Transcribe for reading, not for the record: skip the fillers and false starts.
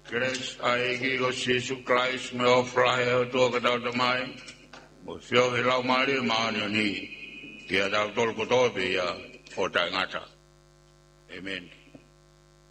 Grace aigi o Jesus Christ me ofra he o tō ka tau tamai. Mo whio he lau maari maani o ni. Kia tau tolu kotope ia o tai ngata. Amen.